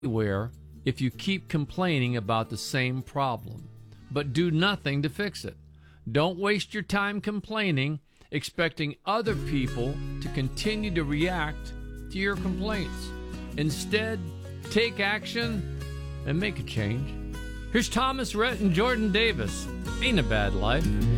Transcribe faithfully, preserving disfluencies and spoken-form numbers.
anywhere if you keep complaining about the same problem, but do nothing to fix it. Don't waste your time complaining, expecting other people to continue to react to your complaints. Instead, take action and make a change. Here's Thomas Rhett and Jordan Davis. Ain't a Bad Life.